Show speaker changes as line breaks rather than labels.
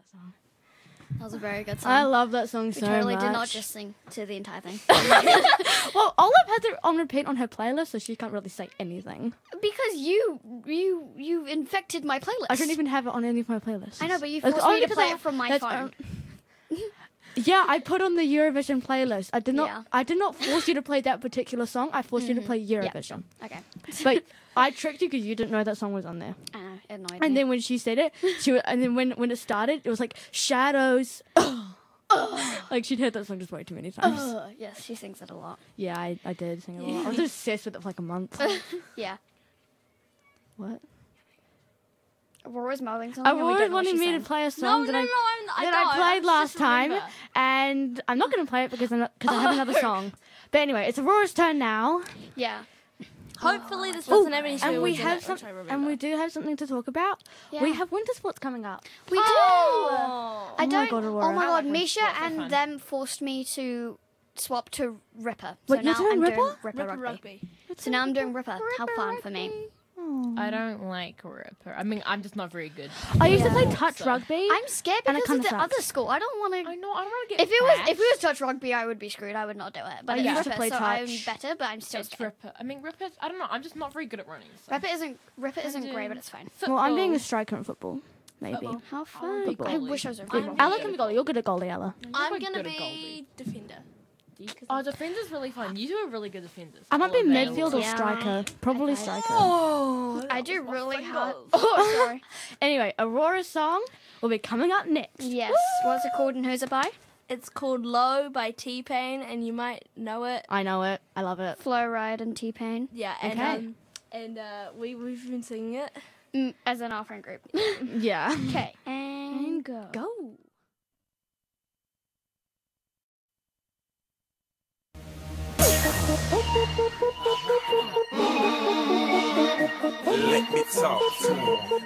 that song.
That was a very good song.
I love that song
we
so
totally
much.
did not just sing to the entire thing.
Well, Olive has it on repeat on her playlist, so she can't really say anything.
Because you infected my playlist.
I don't even have it on any of my playlists.
I know, but you
It's
forced
only
me to
because
play it from my phone.
Yeah, I put on the Eurovision playlist. I did not.
Yeah.
I did not force you to play that particular song. I forced you to play Eurovision.
Okay.
But I tricked you because you didn't know that song was on there.
I know, it annoyed
And
me.
then when she said it, and then when it started, it was like shadows. Like she'd heard that song just way too many times.
Yes, she sings it a lot.
Yeah, I did sing it a lot. I was obsessed with it for like a month.
Yeah.
What?
Aurora's mouthing something.
Aurora wanted me to play a song that I played last time, and I'm not going to play it because I have another song. But anyway, it's Aurora's turn now.
Yeah.
Hopefully this doesn't have any
And
swear
we
words in
have
it,
some,
which I remember.
and we do have something to talk about.
Yeah.
We have winter sports coming up.
We do.
Oh.
I
my
don't.
God, Aurora.
Oh my
I
god,
like winter
Misha
sports, they're
and
fun.
them forced me to swap to Ripper.
Wait, you're
now
doing
I'm
Ripper?
doing Ripper
Ripper
rugby.
rugby.
So now I'm doing Ripper. How fun for me.
I don't like Ripper. I mean, I'm just not very good.
I used to play
Yeah.
touch rugby.
I'm scared
And it
because of
kinda
the
sucks.
other school. I don't want
I
to.
know. I don't want to get.
If it was touch rugby, I would be screwed. I would not do it. But
I
it's
used to
Ripper,
play
so I'm
touch.
better. But I'm still
It's
scared.
Ripper. I mean, Ripper. I don't know. I'm just not very good at running. So.
Ripper isn't
do-
great, but it's fine.
Well, I'm being a
Football.
striker in football. Maybe.
Football.
How fun!
Football.
I wish I was a
I'm
football.
Ella can be goalie. You're good at goalie, Ella.
I'm
You're
gonna
good at
be defender.
Oh, defender's really fun. You two are really good defenders.
I might be
All of them.
midfield or
Yeah.
striker. Probably
Okay.
striker.
Oh,
I do really hard.
fingers.
Oh, sorry.
Anyway, Aurora's song will be coming up next.
Yes. What's it called and who's it by?
It's called Low by T-Pain, and you might know it.
I know it. I love it.
Flo Rida and T-Pain.
Yeah,
Okay.
and we've been singing it.
As in our friend group.
Yeah.
Okay. And go.
Go.
Let me talk to him.